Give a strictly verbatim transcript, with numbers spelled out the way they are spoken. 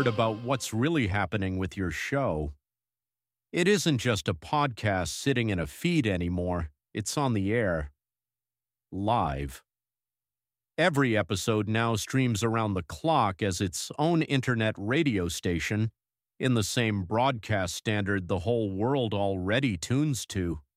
word about what's really happening with your show. It isn't just a podcast sitting in a feed anymore, it's on the air. Live. Every episode now streams around the clock as its own internet radio station, in the same broadcast standard the whole world already tunes to.